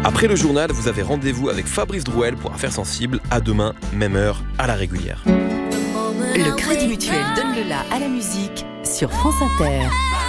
Après le journal, vous avez rendez-vous avec Fabrice Drouel pour Affaires sensibles. À demain, même heure, à la régulière. Le Crédit Mutuel donne le la à la musique sur France Inter.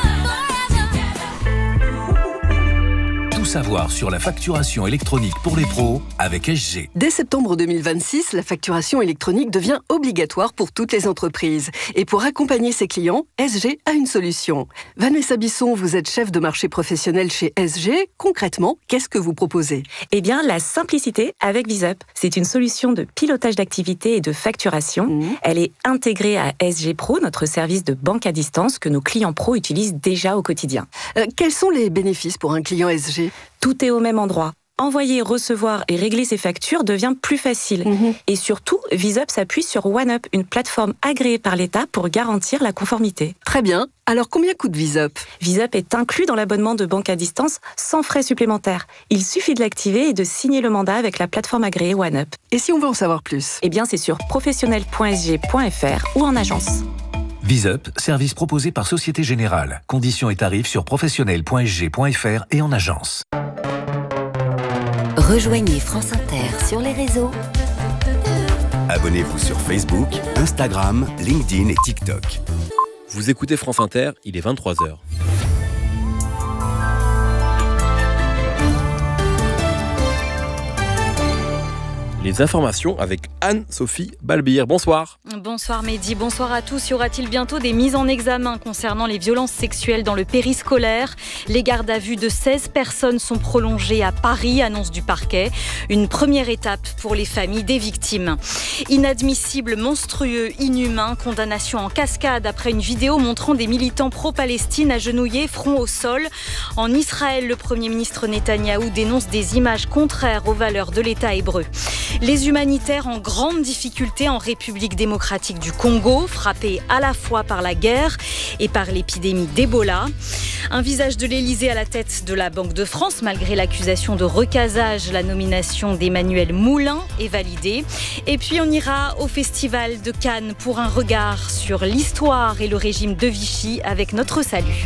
Tout savoir sur la facturation électronique pour les pros avec SG. Dès septembre 2026, la facturation électronique devient obligatoire pour toutes les entreprises. Et pour accompagner ses clients, SG a une solution. Vanessa Bisson, vous êtes chef de marché professionnel chez SG. Concrètement, qu'est-ce que vous proposez ? Eh bien, la simplicité avec VisUp. C'est une solution de pilotage d'activité et de facturation. Elle est intégrée à SG Pro, notre service de banque à distance que nos clients pros utilisent déjà au quotidien. Quels sont les bénéfices pour un client SG ? Tout est au même endroit. Envoyer, recevoir et régler ses factures devient plus facile. Et surtout, VisUp s'appuie sur OneUp, une plateforme agréée par l'État pour garantir la conformité. Très bien. Alors combien coûte VisUp ? VisUp est inclus dans l'abonnement de banque à distance sans frais supplémentaires. Il suffit de l'activer et de signer le mandat avec la plateforme agréée OneUp. Et si on veut en savoir plus ? Eh bien, c'est sur professionnel.sg.fr ou en agence. VisUp, service proposé par Société Générale. Conditions et tarifs sur professionnel.sg.fr et en agence. Rejoignez France Inter sur les réseaux. Abonnez-vous sur Facebook, Instagram, LinkedIn et TikTok. Vous écoutez France Inter, il est 23h. Les informations avec Anne-Sophie Balbir. Bonsoir. Bonsoir Mehdi, bonsoir à tous. Y aura-t-il bientôt des mises en examen concernant les violences sexuelles dans le périscolaire ? Les gardes à vue de 16 personnes sont prolongées à Paris, annonce du parquet. Une première étape pour les familles des victimes. Inadmissible, monstrueux, inhumain, condamnation en cascade après une vidéo montrant des militants pro-Palestine agenouillés, front au sol. En Israël, le Premier ministre Netanyahou dénonce des images contraires aux valeurs de l'État hébreu. Les humanitaires en grande difficulté en République démocratique du Congo, frappés à la fois par la guerre et par l'épidémie d'Ebola. Un visage de l'Élysée à la tête de la Banque de France, malgré l'accusation de recasage. La nomination d'Emmanuel Moulin est validée. Et puis on ira au Festival de Cannes pour un regard sur l'histoire et le régime de Vichy avec notre salut.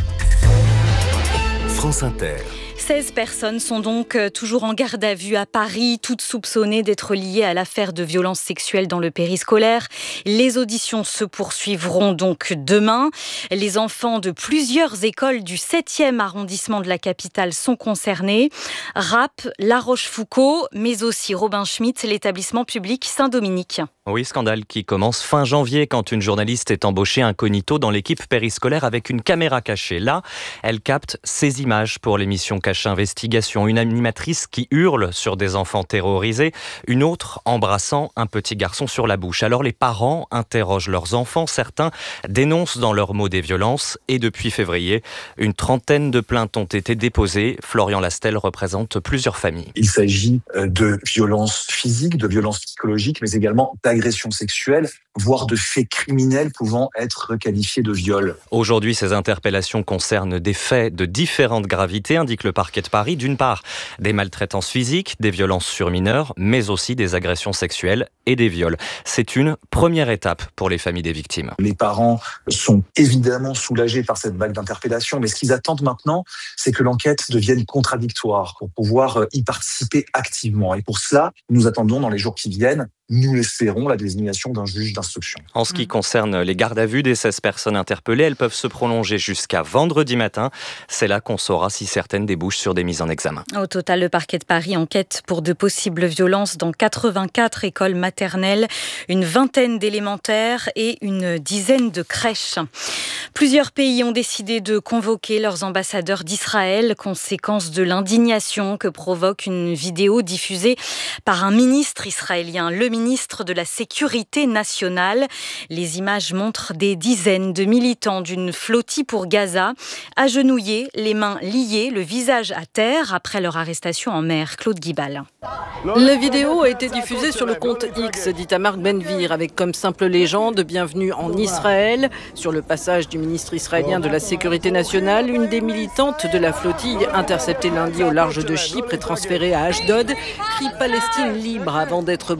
France Inter. 16 personnes sont donc toujours en garde à vue à Paris, toutes soupçonnées d'être liées à l'affaire de violences sexuelles dans le périscolaire. Les auditions se poursuivront donc demain. Les enfants de plusieurs écoles du 7e arrondissement de la capitale sont concernés. Rapp, La Rochefoucauld, mais aussi Robin Schmitt, l'établissement public Saint-Dominique. Oui, scandale qui commence fin janvier quand une journaliste est embauchée incognito dans l'équipe périscolaire avec une caméra cachée. Là, elle capte ces images pour l'émission Cache Investigation. Une animatrice qui hurle sur des enfants terrorisés, une autre embrassant un petit garçon sur la bouche. Alors les parents interrogent leurs enfants, certains dénoncent dans leurs mots des violences et depuis février, une trentaine de plaintes ont été déposées. Florian Lastel représente plusieurs familles. Il s'agit de violences physiques, de violences psychologiques, mais également d'agressions sexuelles, voire de faits criminels pouvant être qualifiés de viol. Aujourd'hui, ces interpellations concernent des faits de différentes gravités, indique le parquet de Paris. D'une part, des maltraitances physiques, des violences sur mineurs, mais aussi des agressions sexuelles et des viols. C'est une première étape pour les familles des victimes. Les parents sont évidemment soulagés par cette vague d'interpellations, mais ce qu'ils attendent maintenant, c'est que l'enquête devienne contradictoire pour pouvoir y participer activement. Et pour cela, nous attendons dans les jours qui viennent, nous l'espérons, la désignation d'un juge d'instruction. En ce qui concerne les gardes à vue des 16 personnes interpellées, elles peuvent se prolonger jusqu'à vendredi matin. C'est là qu'on saura si certaines débouchent sur des mises en examen. Au total, le parquet de Paris enquête pour de possibles violences dans 84 écoles maternelles, une vingtaine d'élémentaires et une dizaine de crèches. Plusieurs pays ont décidé de convoquer leurs ambassadeurs d'Israël, conséquence de l'indignation que provoque une vidéo diffusée par un ministre israélien, le ministre de la Sécurité nationale. Les images montrent des dizaines de militants d'une flottille pour Gaza, agenouillés, les mains liées, le visage à terre après leur arrestation en mer. Claude Guibal. La vidéo a été diffusée sur le compte X d'Itamar Ben-Gvir avec comme simple légende « Bienvenue en Israël ». Sur le passage du ministre israélien de la Sécurité nationale, une des militantes de la flottille interceptée lundi au large de Chypre et transférée à Ashdod crie « Palestine libre » avant d'être brutalement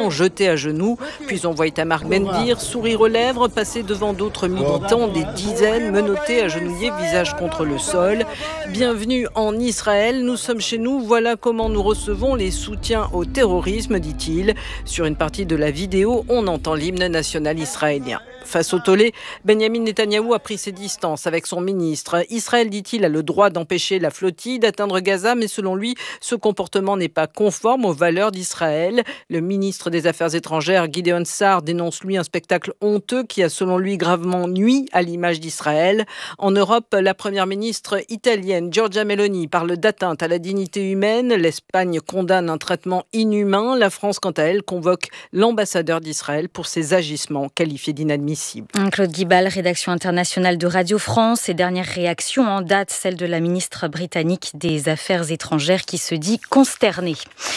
militants jetés à genoux. Puis on voit Itamar Ben-Gvir, sourire aux lèvres, passer devant d'autres militants, des dizaines menottés, agenouillés, visage contre le sol. Bienvenue en Israël, nous sommes chez nous, voilà comment nous recevons les soutiens au terrorisme, dit-il. Sur une partie de la vidéo, on entend l'hymne national israélien. Face au tollé, Benjamin Netanyahou a pris ses distances avec son ministre. Israël, dit-il, a le droit d'empêcher la flottille d'atteindre Gaza, mais selon lui, ce comportement n'est pas conforme aux valeurs d'Israël. Le ministre des Affaires étrangères, Gideon Sa'ar, dénonce lui un spectacle honteux qui a selon lui gravement nui à l'image d'Israël. En Europe, la première ministre italienne, Giorgia Meloni, parle d'atteinte à la dignité humaine. L'Espagne condamne un traitement inhumain. La France, quant à elle, convoque l'ambassadeur d'Israël pour ses agissements qualifiés d'inadmissibles. Claude Guibal, rédaction internationale de Radio France. Et dernière réaction en date, celle de la ministre britannique des Affaires étrangères qui se dit consternée.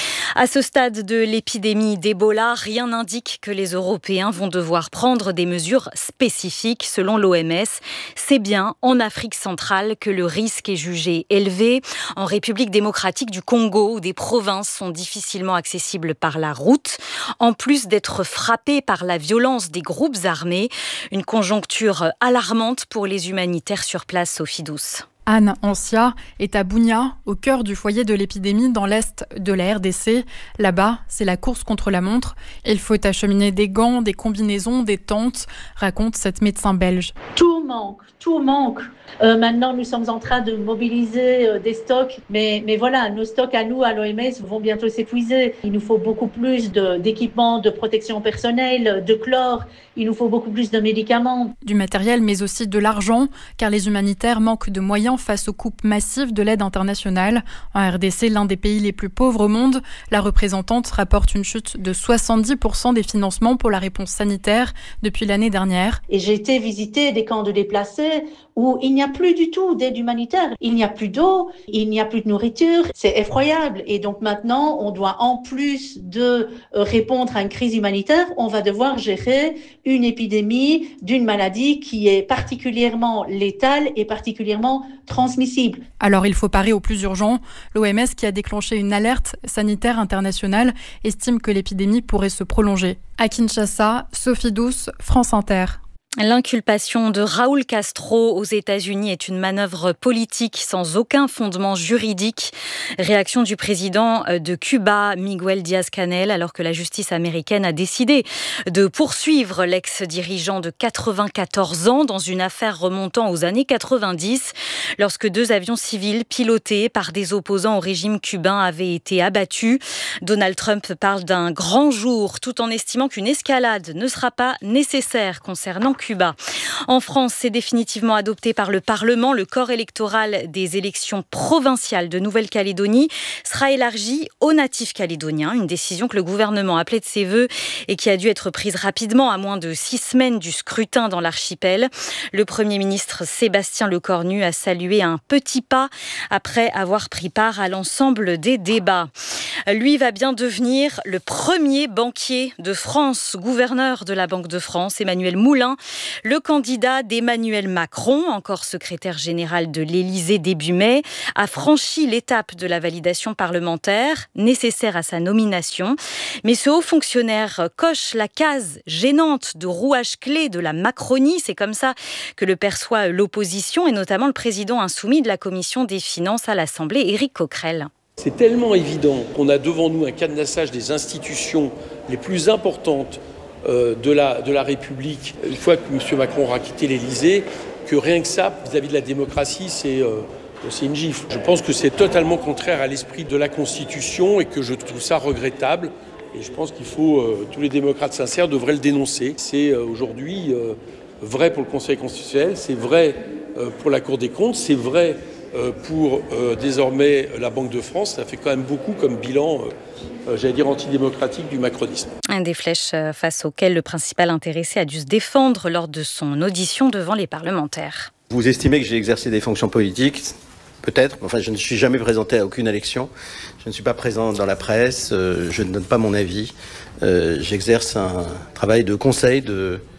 À ce stade de l'épidémie d'Ebola, rien n'indique que les Européens vont devoir prendre des mesures spécifiques. Selon l'OMS, c'est bien en Afrique centrale que le risque est jugé élevé. En République démocratique du Congo, où des provinces sont difficilement accessibles par la route, en plus d'être frappées par la violence des groupes armés. Une conjoncture alarmante pour les humanitaires sur place, Sophie Douce. Anne Ancia est à Bunia, au cœur du foyer de l'épidémie dans l'est de la RDC. Là-bas, c'est la course contre la montre. Il faut acheminer des gants, des combinaisons, des tentes, raconte cette médecin belge. Tout manque. Maintenant, nous sommes en train de mobiliser des stocks, mais voilà, nos stocks à nous, à l'OMS, vont bientôt s'épuiser. Il nous faut beaucoup plus d'équipements de protection personnelle, de chlore, il nous faut beaucoup plus de médicaments. Du matériel, mais aussi de l'argent, car les humanitaires manquent de moyens face aux coupes massives de l'aide internationale. En RDC, l'un des pays les plus pauvres au monde, la représentante rapporte une chute de 70% des financements pour la réponse sanitaire depuis l'année dernière. Et j'ai été visiter des camps de déplacés où il n'y a plus du tout d'aide humanitaire. Il n'y a plus d'eau, il n'y a plus de nourriture. C'est effroyable. Et donc maintenant, on doit, en plus de répondre à une crise humanitaire, on va devoir gérer une épidémie d'une maladie qui est particulièrement létale et particulièrement transmissible. Alors il faut parer au plus urgent. L'OMS, qui a déclenché une alerte sanitaire internationale, estime que l'épidémie pourrait se prolonger. À Kinshasa, Sophie Douce, France Inter. L'inculpation de Raúl Castro aux États-Unis est une manœuvre politique sans aucun fondement juridique. Réaction du président de Cuba, Miguel Díaz-Canel, alors que la justice américaine a décidé de poursuivre l'ex-dirigeant de 94 ans dans une affaire remontant aux années 90, lorsque 2 avions civils pilotés par des opposants au régime cubain avaient été abattus. Donald Trump parle d'un grand jour, tout en estimant qu'une escalade ne sera pas nécessaire concernant Cuba. En France, c'est définitivement adopté par le Parlement. Le corps électoral des élections provinciales de Nouvelle-Calédonie sera élargi aux natifs calédoniens. Une décision que le gouvernement appelait de ses vœux et qui a dû être prise rapidement à moins de 6 semaines du scrutin dans l'archipel. Le Premier ministre Sébastien Lecornu a salué un petit pas après avoir pris part à l'ensemble des débats. Lui va bien devenir le premier banquier de France, gouverneur de la Banque de France, Emmanuel Moulin, le candidat d'Emmanuel Macron, encore secrétaire général de l'Élysée début mai, a franchi l'étape de la validation parlementaire nécessaire à sa nomination. Mais ce haut fonctionnaire coche la case gênante de rouage clé de la Macronie. C'est comme ça que le perçoit l'opposition et notamment le président insoumis de la Commission des finances à l'Assemblée, Éric Coquerel. C'est tellement évident qu'on a devant nous un cadenassage des institutions les plus importantes de la République, une fois que M. Macron aura quitté l'Élysée, que rien que ça, vis-à-vis de la démocratie, c'est une gifle. Je pense que c'est totalement contraire à l'esprit de la Constitution et que je trouve ça regrettable. Et je pense qu'il faut, tous les démocrates sincères devraient le dénoncer. C'est aujourd'hui vrai pour le Conseil constitutionnel, c'est vrai pour la Cour des comptes, c'est vrai pour désormais la Banque de France. Ça fait quand même beaucoup comme bilan, antidémocratique du macronisme. Des flèches face auxquelles le principal intéressé a dû se défendre lors de son audition devant les parlementaires. Vous estimez que j'ai exercé des fonctions politiques ? Peut-être. Enfin, je ne suis jamais présenté à aucune élection. Je ne suis pas présent dans la presse. Je ne donne pas mon avis. J'exerce un travail de conseil, de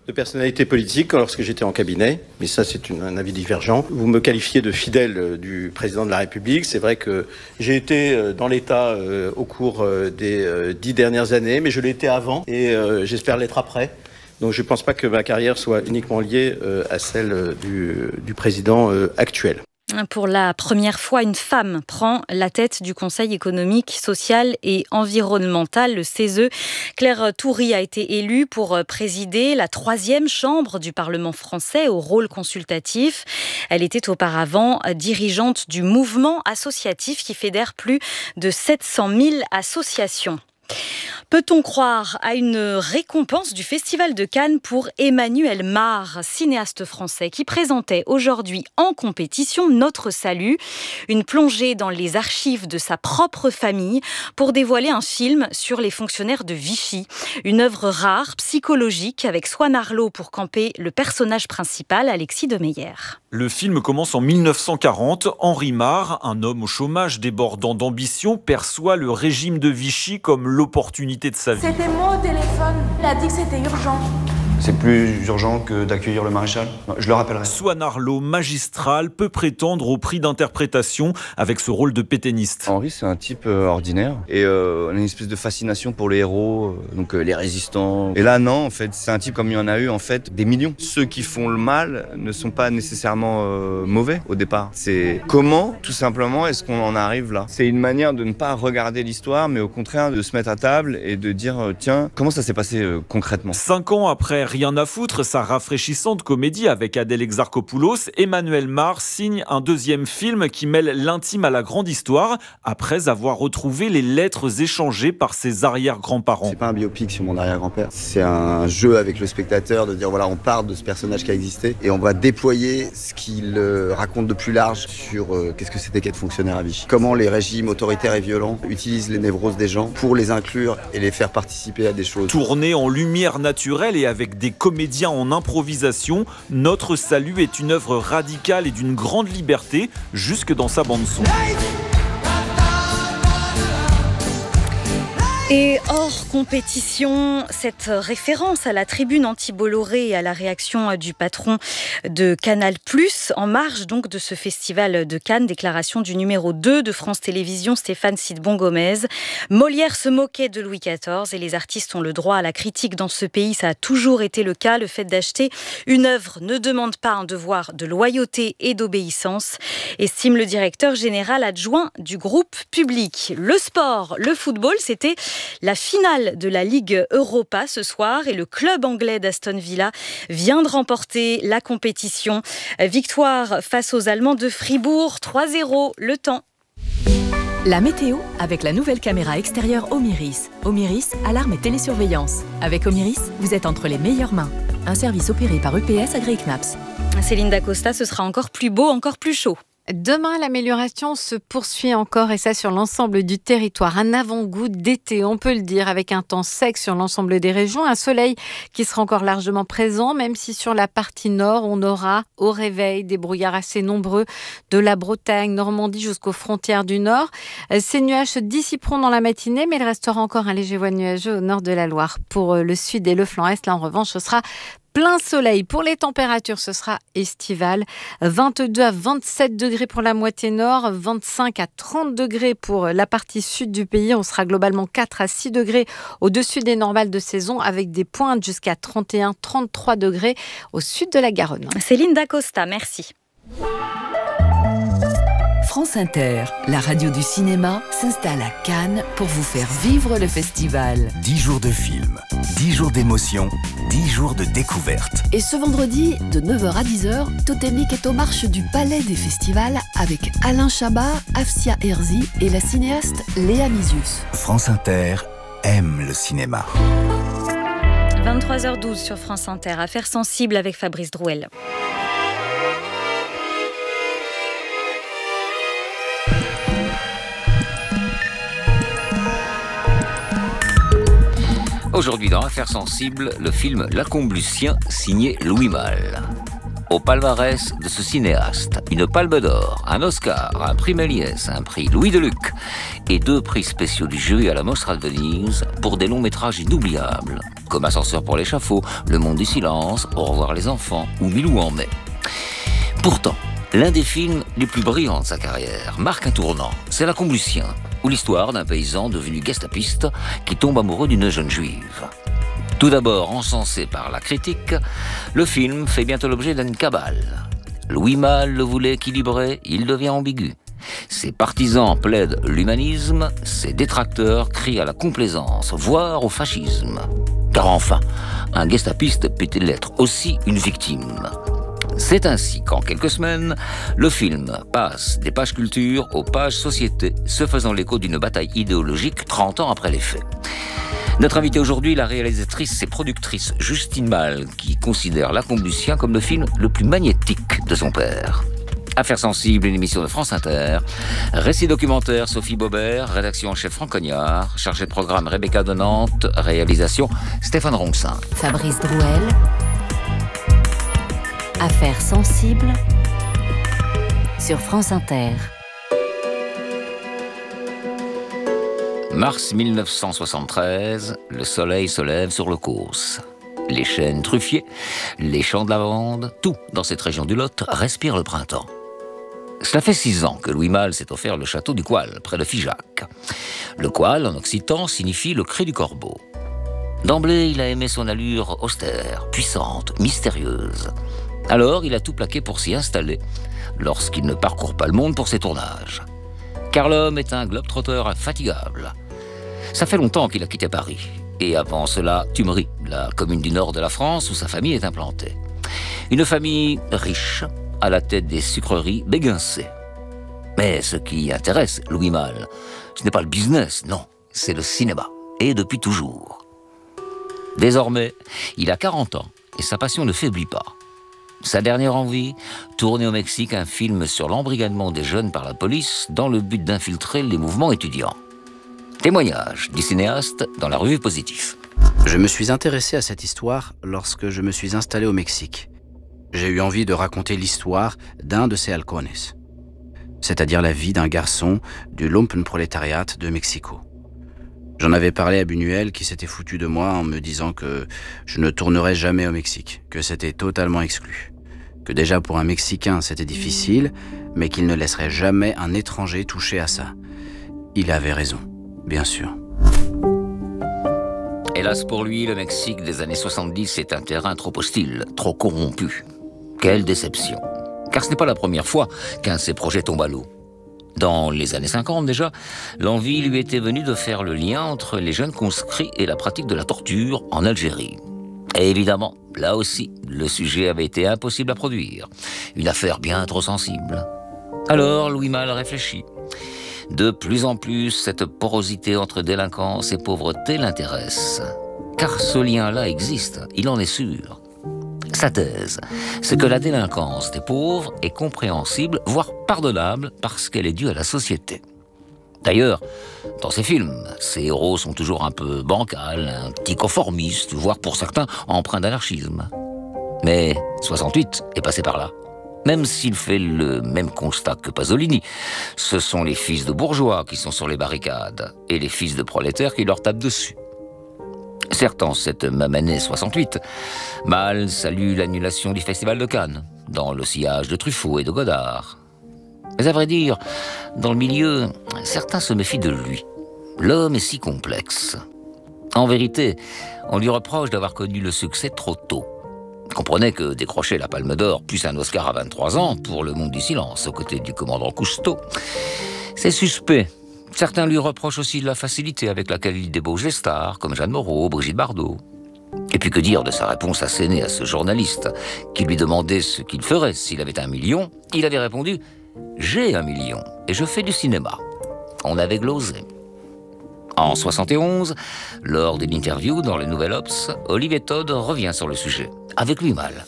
de personnalité politique lorsque j'étais en cabinet, mais ça c'est un avis divergent. Vous me qualifiez de fidèle du président de la République. C'est vrai que j'ai été dans l'État au cours des 10 dernières années, mais je l'ai été avant et j'espère l'être après. Donc je ne pense pas que ma carrière soit uniquement liée à celle du président actuel. Pour la première fois, une femme prend la tête du Conseil économique, social et environnemental, le CESE. Claire Toury a été élue pour présider la 3e chambre du Parlement français au rôle consultatif. Elle était auparavant dirigeante du mouvement associatif qui fédère plus de 700 000 associations. Peut-on croire à une récompense du Festival de Cannes pour Emmanuel Mar, cinéaste français, qui présentait aujourd'hui en compétition Notre Salut, une plongée dans les archives de sa propre famille pour dévoiler un film sur les fonctionnaires de Vichy. Une œuvre rare, psychologique, avec Swan Arlo pour camper le personnage principal, Alexis Demeyer. Le film commence en 1940. Henri Mar, un homme au chômage débordant d'ambition, perçoit le régime de Vichy comme l'opportunité de sa vie. C'était moi au téléphone. Il a dit que c'était urgent. C'est plus urgent que d'accueillir le maréchal. Je le rappellerai. Swan Arlo, magistral, peut prétendre au prix d'interprétation avec ce rôle de pétainiste. Henri, c'est un type ordinaire. Et on a une espèce de fascination pour les héros, donc les résistants. Et là, non, en fait, c'est un type comme il y en a eu, en fait, des millions. Ceux qui font le mal ne sont pas nécessairement mauvais au départ. C'est comment, tout simplement, est-ce qu'on en arrive là ? C'est une manière de ne pas regarder l'histoire, mais au contraire de se mettre à table et de dire, tiens, comment ça s'est passé concrètement ? 5 ans après Rien à foutre, sa rafraîchissante comédie avec Adèle Exarchopoulos, Emmanuel Mar signe un 2e film qui mêle l'intime à la grande histoire après avoir retrouvé les lettres échangées par ses arrière-grands-parents. C'est pas un biopic sur mon arrière-grand-père, c'est un jeu avec le spectateur de dire voilà, on part de ce personnage qui a existé et on va déployer ce qu'il raconte de plus large sur qu'est-ce que c'était qu'être fonctionnaire à Vichy. Comment les régimes autoritaires et violents utilisent les névroses des gens pour les inclure et les faire participer à des choses. Tourné en lumière naturelle et avec des comédiens en improvisation, Notre Salut est une œuvre radicale et d'une grande liberté, jusque dans sa bande-son. Et hors compétition, cette référence à la tribune anti-Bolloré et à la réaction du patron de Canal+, en marge donc de ce festival de Cannes, déclaration du numéro 2 de France Télévisions, Stéphane Sidbon-Gomez. Molière se moquait de Louis XIV et les artistes ont le droit à la critique dans ce pays, ça a toujours été le cas. Le fait d'acheter une œuvre ne demande pas un devoir de loyauté et d'obéissance, estime le directeur général adjoint du groupe Public. Le sport, le football, c'était la finale de la Ligue Europa ce soir et le club anglais d'Aston Villa vient de remporter la compétition. Victoire face aux Allemands de Fribourg, 3-0, le temps. La météo avec la nouvelle caméra extérieure Omiris. Omiris, alarme et télésurveillance. Avec Omiris, vous êtes entre les meilleures mains. Un service opéré par EPS AgriKnaps. Céline Dacosta, ce sera encore plus beau, encore plus chaud. Demain, l'amélioration se poursuit encore et ça sur l'ensemble du territoire. Un avant-goût d'été, on peut le dire, avec un temps sec sur l'ensemble des régions. Un soleil qui sera encore largement présent, même si sur la partie nord, on aura au réveil des brouillards assez nombreux de la Bretagne, Normandie jusqu'aux frontières du nord. Ces nuages se dissiperont dans la matinée, mais il restera encore un léger voile nuageux au nord de la Loire. Pour le sud et le flanc est, là en revanche, ce sera plein soleil. Pour les températures, ce sera estival. 22 à 27 degrés pour la moitié nord, 25 à 30 degrés pour la partie sud du pays. On sera globalement 4 à 6 degrés au-dessus des normales de saison avec des pointes jusqu'à 31-33 degrés au sud de la Garonne. Céline Dacosta, merci. France Inter, la radio du cinéma, s'installe à Cannes pour vous faire vivre le festival. 10 jours de film, 10 jours d'émotion, 10 jours de découverte. Et ce vendredi, de 9h à 10h, Totémique est aux marches du Palais des Festivals avec Alain Chabat, Afsia Herzi et la cinéaste Léa Misius. France Inter aime le cinéma. 23h12 sur France Inter, affaires sensibles avec Fabrice Drouel. Aujourd'hui dans Affaires sensibles, le film L'Accombe-Lucien signé Louis Malle. Au palmarès de ce cinéaste, une Palme d'Or, un Oscar, un prix Méliès, un prix Louis Deluc et 2 prix spéciaux du jury à la Mostra de Venise pour des longs métrages inoubliables. comme Ascenseur pour l'échafaud, Le Monde du silence, Au revoir les enfants ou Milou en mai. Pourtant, l'un des films les plus brillants de sa carrière marque un tournant. C'est La Comblution, ou l'histoire d'un paysan devenu gestapiste qui tombe amoureux d'une jeune juive. Tout d'abord encensé par la critique, le film fait bientôt l'objet d'une cabale. Louis Malle le voulait équilibré, il devient ambigu. Ses partisans plaident l'humanisme, ses détracteurs crient à la complaisance, voire au fascisme. Car enfin, un gestapiste peut-il être aussi une victime ? C'est ainsi qu'en quelques semaines, le film passe des pages culture aux pages société, se faisant l'écho d'une bataille idéologique 30 ans après les faits. Notre invitée aujourd'hui, la réalisatrice et productrice Justine Malle, qui considère La Comblution comme le film le plus magnétique de son père. Affaires sensibles, une émission de France Inter. Récit documentaire, Sophie Baubert. Rédaction en chef Franck Cognard. Chargé de programme Rebecca de Nantes. Réalisation Stéphane Ronxin. Fabrice Drouel. Affaires sensibles sur France Inter. Mars 1973, le soleil se lève sur le Causse. Les chênes truffiers, les champs de lavande, tout dans cette région du Lot respire le printemps. Cela fait 6 ans que Louis Malle s'est offert le château du Coual, près de Figeac. Le Coual, en occitan, signifie le cri du corbeau. D'emblée, il a aimé son allure austère, puissante, mystérieuse. Alors, il a tout plaqué pour s'y installer, lorsqu'il ne parcourt pas le monde pour ses tournages. Car l'homme est un globe-trotteur infatigable. Ça fait longtemps qu'il a quitté Paris. Et avant cela, Tumery, la commune du nord de la France où sa famille est implantée. Une famille riche, à la tête des sucreries Béguincé. Mais ce qui intéresse Louis Malle, ce n'est pas le business, non, c'est le cinéma. Et depuis toujours. Désormais, il a 40 ans et sa passion ne faiblit pas. Sa dernière envie, tourner au Mexique un film sur l'embrigadement des jeunes par la police dans le but d'infiltrer les mouvements étudiants. Témoignage du cinéaste dans la revue Positif. Je me suis intéressé à cette histoire lorsque je me suis installé au Mexique. J'ai eu envie de raconter l'histoire d'un de ces halcones, c'est-à-dire la vie d'un garçon du lumpenprolétariat de Mexico. J'en avais parlé à Buñuel qui s'était foutu de moi en me disant que je ne tournerais jamais au Mexique, que c'était totalement exclu. Que déjà pour un Mexicain c'était difficile, mais qu'il ne laisserait jamais un étranger toucher à ça. Il avait raison, bien sûr. Hélas pour lui, le Mexique des années 70 est un terrain trop hostile, trop corrompu. Quelle déception. Car ce n'est pas la première fois qu'un de ses projets tombe à l'eau. Dans les années 50 déjà, l'envie lui était venue de faire le lien entre les jeunes conscrits et la pratique de la torture en Algérie. Et évidemment, là aussi, le sujet avait été impossible à produire. Une affaire bien trop sensible. Alors, Louis Malle réfléchit. De plus en plus, cette porosité entre délinquance et pauvreté l'intéresse. Car ce lien-là existe, il en est sûr. Sa thèse, c'est que la délinquance des pauvres est compréhensible, voire pardonnable, parce qu'elle est due à la société. D'ailleurs, dans ces films, ces héros sont toujours un peu bancals, un petit conformistes, voire pour certains empreints d'anarchisme. Mais 68 est passé par là. Même s'il fait le même constat que Pasolini, ce sont les fils de bourgeois qui sont sur les barricades et les fils de prolétaires qui leur tapent dessus. Certes, en cette même année 68, Malle salue l'annulation du Festival de Cannes, dans le sillage de Truffaut et de Godard. Mais à vrai dire, dans le milieu, certains se méfient de lui. L'homme est si complexe. En vérité, on lui reproche d'avoir connu le succès trop tôt. Comprenez que décrocher la Palme d'Or plus un Oscar à 23 ans pour Le Monde du silence, aux côtés du commandant Cousteau, c'est suspect. Certains lui reprochent aussi de la facilité avec laquelle il débauche des stars, comme Jeanne Moreau, Brigitte Bardot. Et puis que dire de sa réponse assénée à ce journaliste qui lui demandait ce qu'il ferait s'il avait 1 million. Il avait répondu « J'ai 1 million et je fais du cinéma ». On avait glosé. En 71, lors d'une interview dans le Nouvel Obs, Olivier Todd revient sur le sujet, avec Louis Malle.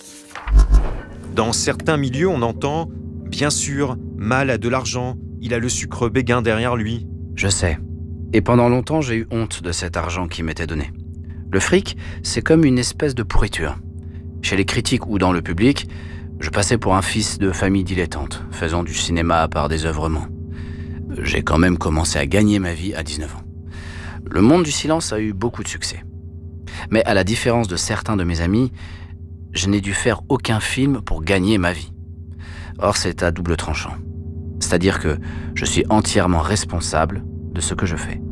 Dans certains milieux, on entend « Bien sûr, Malle a de l'argent, il a le sucre béguin derrière lui ». Je sais. Et pendant longtemps, j'ai eu honte de cet argent qui m'était donné. Le fric, c'est comme une espèce de pourriture. Chez les critiques ou dans le public, je passais pour un fils de famille dilettante, faisant du cinéma par désœuvrement. J'ai quand même commencé à gagner ma vie à 19 ans. Le Monde du silence a eu beaucoup de succès. Mais à la différence de certains de mes amis, je n'ai dû faire aucun film pour gagner ma vie. Or, c'est à double tranchant. C'est-à-dire que je suis entièrement responsable de ce que je fais.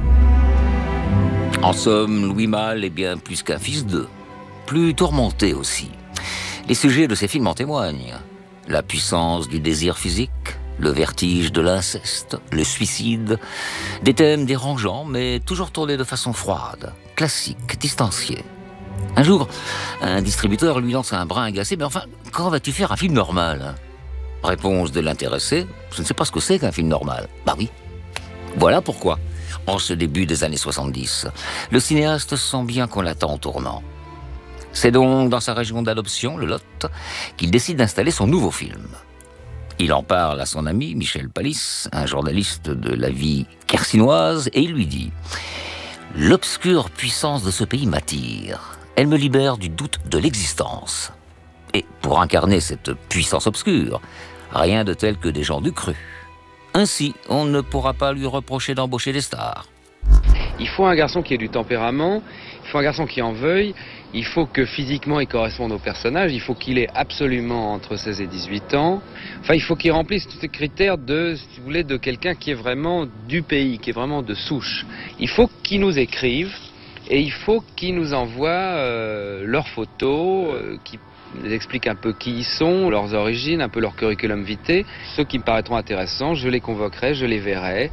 En somme, Louis Malle est bien plus qu'un fils d'eux. Plus tourmenté aussi. Les sujets de ses films en témoignent. La puissance du désir physique, le vertige de l'inceste, le suicide. Des thèmes dérangeants, mais toujours tournés de façon froide, classique, distanciée. Un jour, un distributeur lui lance un brin agacé. « Mais enfin, quand vas-tu faire un film normal ?» Réponse de l'intéressé, « Je ne sais pas ce que c'est qu'un film normal. » Bah oui. Voilà pourquoi, en ce début des années 70, le cinéaste sent bien qu'on l'attend au tournant. C'est donc dans sa région d'adoption, le Lot, qu'il décide d'installer son nouveau film. Il en parle à son ami Michel Palis, un journaliste de la vie quercinoise, et il lui dit « L'obscure puissance de ce pays m'attire. Elle me libère du doute de l'existence. Et pour incarner cette puissance obscure, rien de tel que des gens du cru. Ainsi, on ne pourra pas lui reprocher d'embaucher des stars. » Il faut un garçon qui ait du tempérament, il faut un garçon qui en veuille, il faut que physiquement il corresponde au personnage, il faut qu'il ait absolument entre 16 et 18 ans. Enfin, il faut qu'il remplisse tous ces critères de, si vous voulez, de quelqu'un qui est vraiment du pays, qui est vraiment de souche. Il faut qu'il nous écrive et il faut qu'il nous envoie leurs photos, qui nous expliquent un peu qui ils sont, leurs origines, un peu leur curriculum vitae. Ceux qui me paraîtront intéressants, je les convoquerai, je les verrai.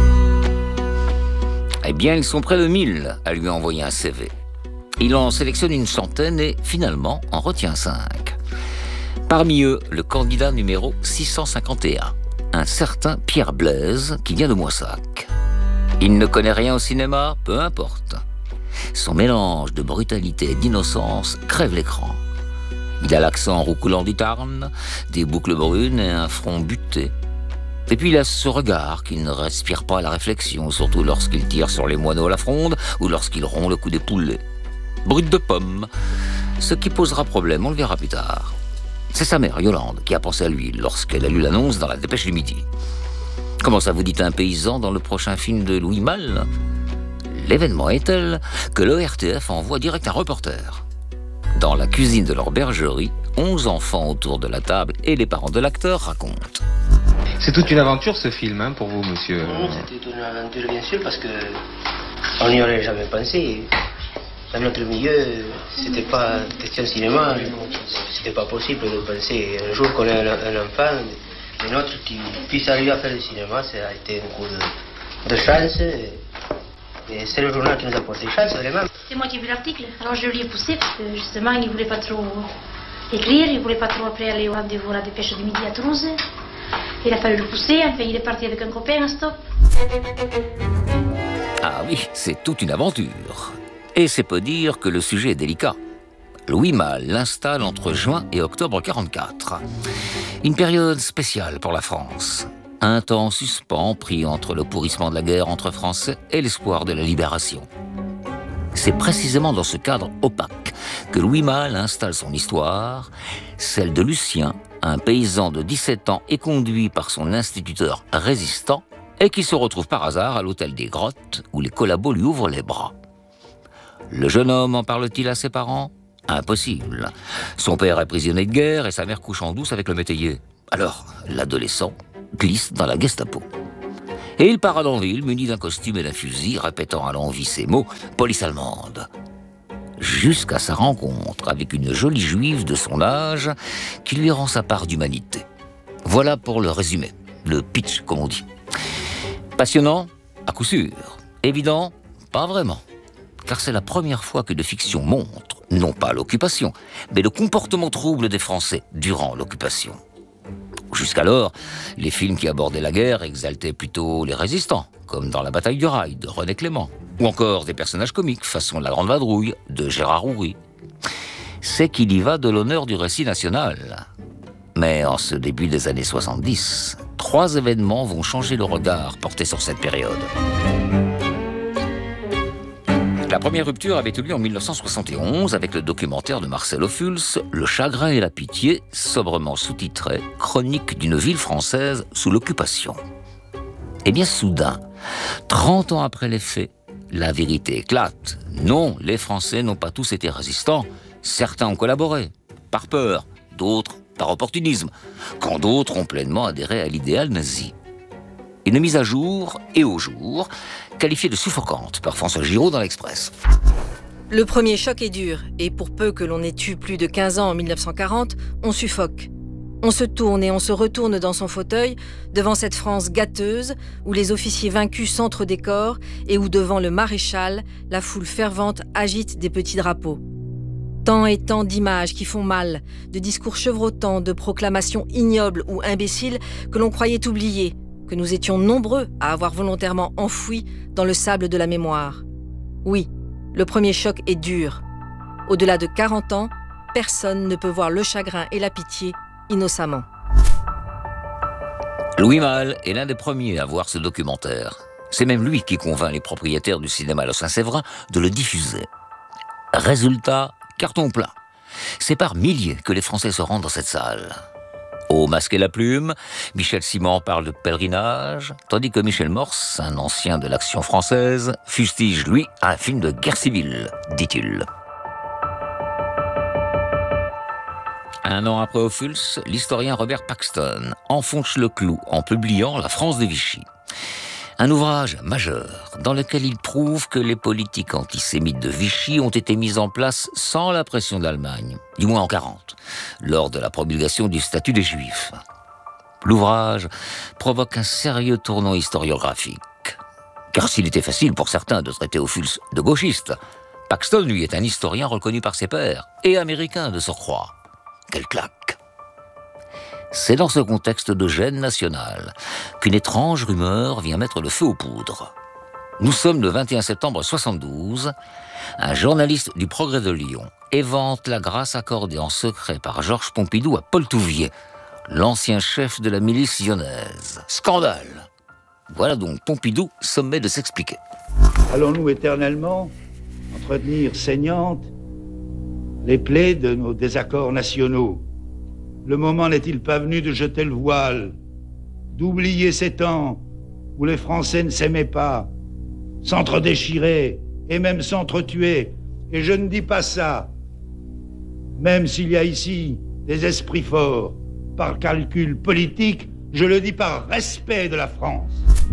Eh bien, ils sont près de 1000 à lui envoyer un CV. Il en sélectionne une centaine et, finalement, en retient 5. Parmi eux, le candidat numéro 651, un certain Pierre Blaise, qui vient de Moissac. Il ne connaît rien au cinéma, peu importe. Son mélange de brutalité et d'innocence crève l'écran. Il a l'accent roucoulant du Tarn, des boucles brunes et un front buté. Et puis il a ce regard qui ne respire pas la réflexion, surtout lorsqu'il tire sur les moineaux à la fronde ou lorsqu'il rompt le cou des poulets. Brut de pomme, ce qui posera problème, on le verra plus tard. C'est sa mère, Yolande, qui a pensé à lui lorsqu'elle a lu l'annonce dans la Dépêche du Midi. Comment ça, vous dites un paysan dans le prochain film de Louis Malle ? L'événement est tel que l'ORTF envoie direct un reporter. Dans la cuisine de leur bergerie, 11 enfants autour de la table et les parents de l'acteur racontent. C'est toute une aventure ce film, pour vous, monsieur. C'était toute une aventure, bien sûr, parce que on n'y aurait jamais pensé. Dans notre milieu, c'était pas question de cinéma, c'était pas possible de penser un jour qu'on ait un enfant, le nôtre qui puisse arriver à faire du cinéma, ça a été un coup de chance. Et c'est le journal qui nous a porté chance, vraiment. C'est moi qui ai vu l'article, alors je lui ai poussé, parce que justement, il ne voulait pas trop écrire, il ne voulait pas trop après aller au rendez-vous à la Dépêche du Midi à Toulouse. Il a fallu le pousser, enfin il est parti avec un copain, un stop. Ah oui, c'est toute une aventure. Et c'est peu dire que le sujet est délicat. Louis Malle l'installe entre juin et octobre 1944. Une période spéciale pour la France. Un temps suspens pris entre le pourrissement de la guerre entre Français et l'espoir de la libération. C'est précisément dans ce cadre opaque que Louis Malle installe son histoire, celle de Lucien, un paysan de 17 ans éconduit par son instituteur résistant et qui se retrouve par hasard à l'hôtel des Grottes où les collabos lui ouvrent les bras. Le jeune homme en parle-t-il à ses parents ? Impossible. Son père est prisonnier de guerre et sa mère couche en douce avec le métayer. Alors, l'adolescent glisse dans la Gestapo. Et il part à Danville, muni d'un costume et d'un fusil, répétant à l'envi ces mots « police allemande ». Jusqu'à sa rencontre avec une jolie juive de son âge qui lui rend sa part d'humanité. Voilà pour le résumé, le pitch comme on dit. Passionnant ? À coup sûr. Évident ? Pas vraiment. Car c'est la première fois que de fiction montre, non pas l'occupation, mais le comportement trouble des Français durant l'occupation. Jusqu'alors, les films qui abordaient la guerre exaltaient plutôt les résistants, comme dans La bataille du Rail de René Clément, ou encore des personnages comiques façon La Grande Vadrouille de Gérard Houry. C'est qu'il y va de l'honneur du récit national. Mais en ce début des années 70, 3 événements vont changer le regard porté sur cette période. La première rupture avait eu lieu en 1971 avec le documentaire de Marcel Ophuls, Le chagrin et la pitié, sobrement sous-titré « Chronique d'une ville française sous l'occupation ». Eh bien soudain, 30 ans après les faits, la vérité éclate. Non, les Français n'ont pas tous été résistants. Certains ont collaboré, par peur, d'autres par opportunisme, quand d'autres ont pleinement adhéré à l'idéal nazi. Une mise à jour et au jour, qualifiée de suffocante par François Giraud dans l'Express. Le premier choc est dur, et pour peu que l'on ait eu plus de 15 ans en 1940, on suffoque. On se tourne et on se retourne dans son fauteuil devant cette France gâteuse où les officiers vaincus centrent des corps et où devant le maréchal, la foule fervente agite des petits drapeaux. Tant et tant d'images qui font mal, de discours chevrotants, de proclamations ignobles ou imbéciles que l'on croyait oublier, que nous étions nombreux à avoir volontairement enfouis dans le sable de la mémoire. Oui, le premier choc est dur. Au-delà de 40 ans, personne ne peut voir le chagrin et la pitié innocemment. Louis Malle est l'un des premiers à voir ce documentaire. C'est même lui qui convainc les propriétaires du cinéma Le Saint-Séverin de le diffuser. Résultat, carton plein. C'est par milliers que les Français se rendent dans cette salle. Au Masque et la Plume, Michel Simon parle de pèlerinage, tandis que Michel Morse, un ancien de l'action française, fustige, lui, un film de guerre civile, dit-il. Un an après Ophuls, l'historien Robert Paxton enfonce le clou en publiant La France de Vichy. Un ouvrage majeur dans lequel il prouve que les politiques antisémites de Vichy ont été mises en place sans la pression de l'Allemagne, du moins en 1940, lors de la promulgation du statut des Juifs. L'ouvrage provoque un sérieux tournant historiographique. Car s'il était facile pour certains de traiter Ophuls de gauchiste, Paxton, lui, est un historien reconnu par ses pairs, et américain de surcroît. Quelle claque! C'est dans ce contexte de gêne nationale qu'une étrange rumeur vient mettre le feu aux poudres. Nous sommes le 21 septembre 1972. Un journaliste du Progrès de Lyon évente la grâce accordée en secret par Georges Pompidou à Paul Touvier, l'ancien chef de la milice lyonnaise. Scandale! Voilà donc Pompidou sommet de s'expliquer. Allons-nous éternellement entretenir saignantes les plaies de nos désaccords nationaux? Le moment n'est-il pas venu de jeter le voile, d'oublier ces temps où les Français ne s'aimaient pas, s'entre-déchiraient et même s'entretuaient? Et je ne dis pas ça, même s'il y a ici des esprits forts, par calcul politique, je le dis par respect de la France.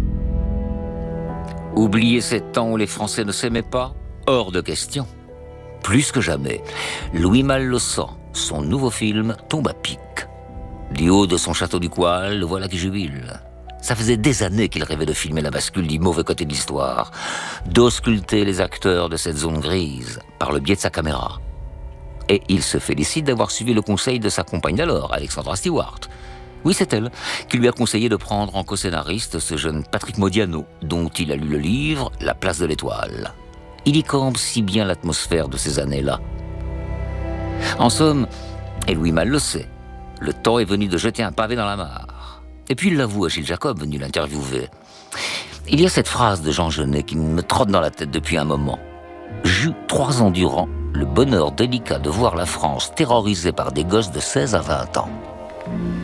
Oublier ces temps où les Français ne s'aimaient pas? Hors de question. Plus que jamais, Louis Malle le sent. Son nouveau film tombe à pic. Du haut de son château du Coal, le voilà qui jubile. Ça faisait des années qu'il rêvait de filmer la bascule du mauvais côté de l'histoire, d'ausculter les acteurs de cette zone grise par le biais de sa caméra. Et il se félicite d'avoir suivi le conseil de sa compagne d'alors, Alexandra Stewart. Oui, c'est elle qui lui a conseillé de prendre en co-scénariste ce jeune Patrick Modiano, dont il a lu le livre « La place de l'étoile ». Il y campe si bien l'atmosphère de ces années-là. En somme, et Louis Malle le sait, le temps est venu de jeter un pavé dans la mare. Et puis il l'avoue à Gilles Jacob, venu l'interviewer. Il y a cette phrase de Jean Genet qui me trotte dans la tête depuis un moment. J'eus 3 ans durant le bonheur délicat de voir la France terrorisée par des gosses de 16 à 20 ans.